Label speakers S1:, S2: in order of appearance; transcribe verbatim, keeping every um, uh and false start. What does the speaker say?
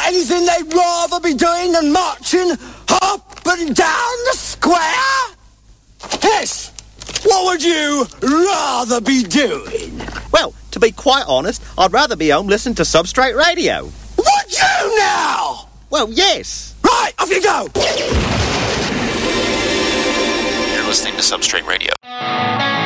S1: anything they'd rather be doing than marching up and down the square? Yes. What would you rather be doing?
S2: Well, to be quite honest, I'd rather be home listening to Substrate Radio.
S1: Would you now?
S2: Well, yes.
S1: Right, off you go.
S3: You're listening to Substrate Radio.